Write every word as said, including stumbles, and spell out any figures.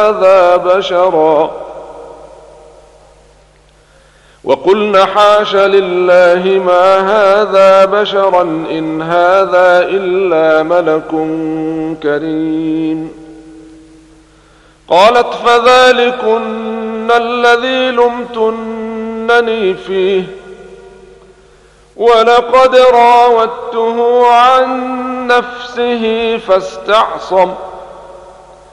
هذا بشرا وقلن حاش لله ما هذا بشرا إن هذا إلا ملك كريم. قالت فذلكن الذي لمتنني فيه ولقد راودته عن نفسه فاستعصم